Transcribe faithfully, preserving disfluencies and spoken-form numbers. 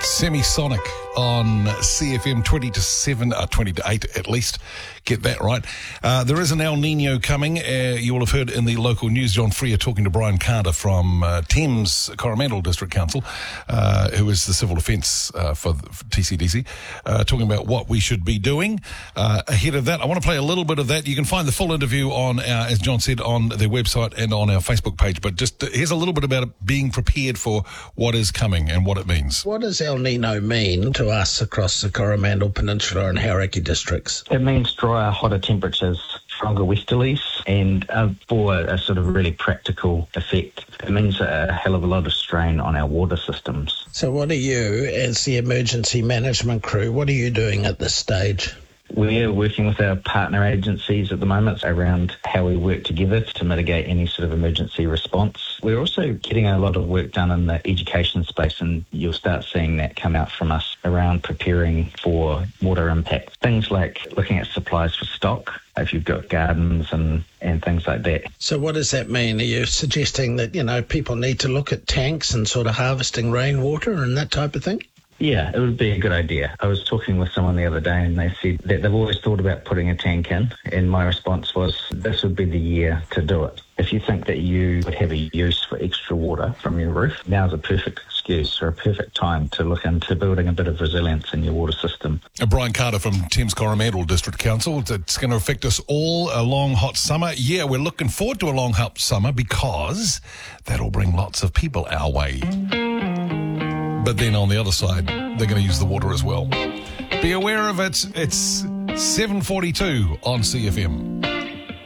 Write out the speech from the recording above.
Semisonic on C F M twenty to seven, uh, twenty to eight at least. Get that right. Uh, there is an El Nino coming. Uh, you will have heard in the local news, John Freer talking to Brian Carter from uh, Thames Coromandel District Council, uh, who is the civil defence uh, for, for T C D C, uh, talking about what we should be doing. Uh, ahead of that, I want to play a little bit of that. You can find the full interview on, our, as John said, on their website and on our Facebook page. But just uh, here's a little bit about it, being prepared for what is coming and what it means. What does El Nino mean to us across the Coromandel Peninsula and Hauraki districts? It means drier, hotter temperatures, stronger westerlies, and uh, for a sort of really practical effect, it means a hell of a lot of strain on our water systems. So what are you, as the emergency management crew, what are you doing at this stage? We're working with our partner agencies at the moment around how we work together to mitigate any sort of emergency response. We're also getting a lot of work done in the education space, and you'll start seeing that come out from us around preparing for water impact. Things like looking at supplies for stock, if you've got gardens and, and things like that. So what does that mean? Are you suggesting that, you know, people need to look at tanks and sort of harvesting rainwater and that type of thing? Yeah, it would be a good idea. I was talking with someone the other day and they said that they've always thought about putting a tank in, and my response was, this would be the year to do it. If you think that you would have a use for extra water from your roof, now's a perfect excuse or a perfect time to look into building a bit of resilience in your water system. Uh, Brian Carter from Thames Coromandel District Council. It's going to affect us all a long, hot summer. Yeah, we're looking forward to a long, hot summer because that'll bring lots of people our way. But then on the other side, they're going to use the water as well. Be aware of it. It's seven forty-two on C F M.